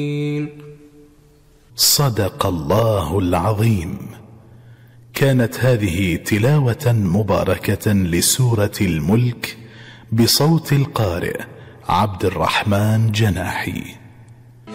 صدق الله العظيم. كانت هذه تلاوة مباركة لسورة الملك بصوت القارئ عبد الرحمن جناحي.